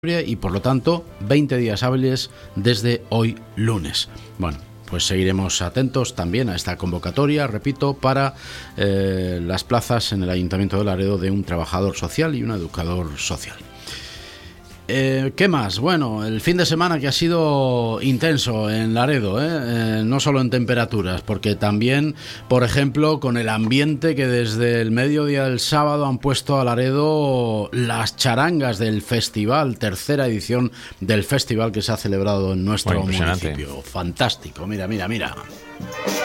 y por lo tanto 20 días hábiles desde hoy lunes. Bueno, pues seguiremos atentos también a esta convocatoria, repito, para las plazas en el Ayuntamiento de Laredo de un trabajador social y un educador social. ¿Qué más? Bueno, el fin de semana que ha sido intenso en Laredo, no solo en temperaturas, porque también, por ejemplo, con el ambiente que desde el mediodía del sábado han puesto a Laredo las charangas del festival, tercera edición del festival que se ha celebrado en nuestro municipio. Fantástico, mira.